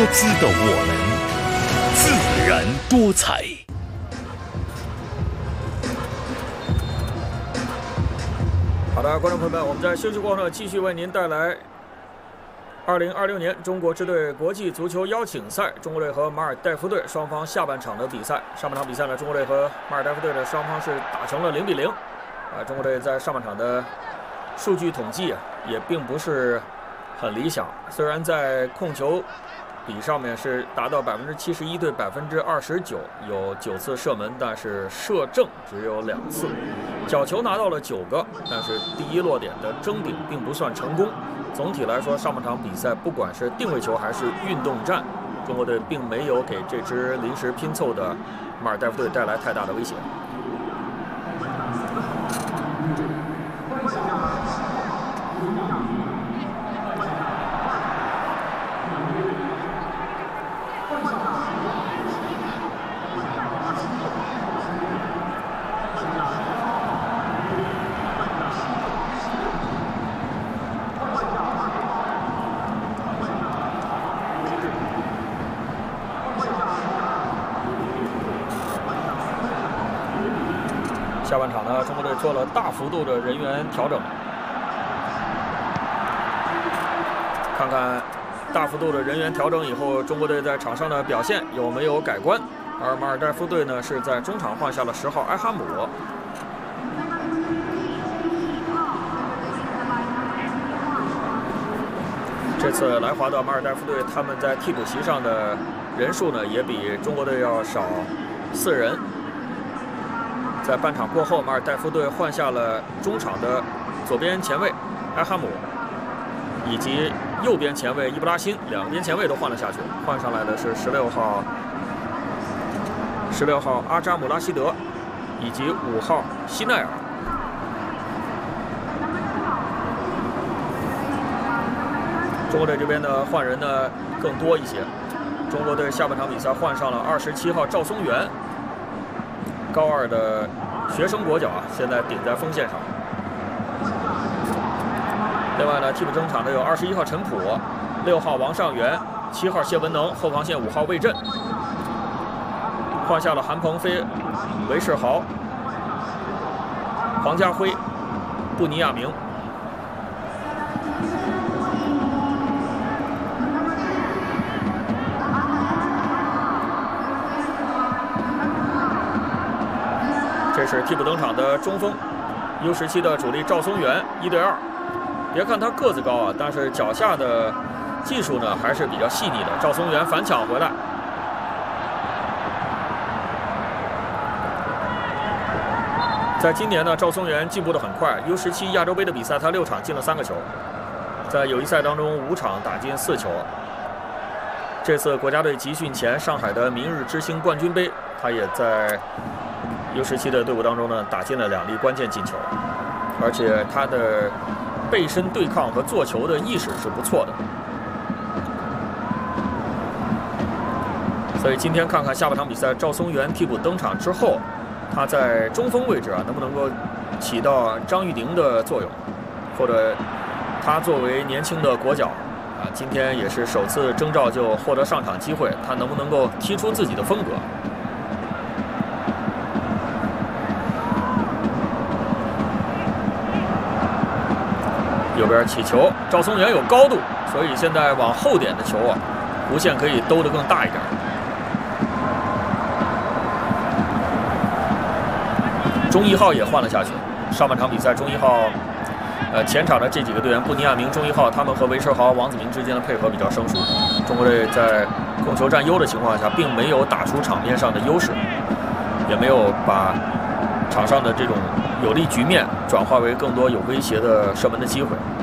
姿的我们，自然多彩。 好的，观众朋友们，我们在休息过后呢，继续为您带来2026年中国支队国际足球邀请赛中国队和马尔代夫队双方下半场的比赛。上半场比赛呢，中国队和马尔代夫队的双方是打成了0-0。中国队在上半场的数据统计也并不是很理想，虽然在控球比上面是达到71%对29%，有9次射门，但是射正只有2次，角球拿到了9个，但是第一落点的争顶并不算成功。总体来说，上半场比赛不管是定位球还是运动战，中国队并没有给这支临时拼凑的马尔代夫队带来太大的威胁。下半场呢，中国队做了大幅度的人员调整，看看大幅度的人员调整以后，中国队在场上的表现有没有改观。而马尔代夫队呢，是在中场换下了10号埃哈姆。这次来华的马尔代夫队，他们在替补席上的人数呢，也比中国队要少4人。在半场过后，马尔代夫队换下了中场的左边前卫埃哈姆，以及右边前卫伊布拉辛，两边前卫都换了下去。换上来的是16号阿扎姆拉希德，以及5号西奈尔。中国队这边的换人呢更多一些。中国队下半场比赛换上了27号赵松元。高2的学生国脚现在顶在锋线上。另外呢，替补登场的有21号陈普、6号王上元、7号谢文能，后防线5号魏震。换下了韩鹏飞、韦世豪、黄家辉、布尼亚明。这是替补登场的中锋 U17 的主力赵松元，1对2。别看他个子高但是脚下的技术呢还是比较细腻的。赵松元反抢回来，在今年呢，赵松元进步得很快。U17 亚洲杯的比赛，他6场进了3个球，在友谊赛当中5场打进4球。这次国家队集训前，上海的明日之星冠军杯，他也在U17 的队伍当中呢，打进了2粒关键进球，而且他的背身对抗和做球的意识是不错的。所以今天看看下半场比赛，赵松元替补登场之后，他在中锋位置能不能够起到张玉宁的作用，或者他作为年轻的国脚今天也是首次征召就获得上场机会，他能不能够踢出自己的风格？右边起球，赵松元有高度，所以现在往后点的球弧线可以兜得更大一点。钟一浩也换了下去。上半场比赛，钟一浩，前场的这几个队员，布尼亚明、钟一浩，他们和韦世豪、王子明之间的配合比较生疏。中国队在控球占优的情况下，并没有打出场面上的优势，也没有把场上的这种有利局面转化为更多有威胁的射门的机会。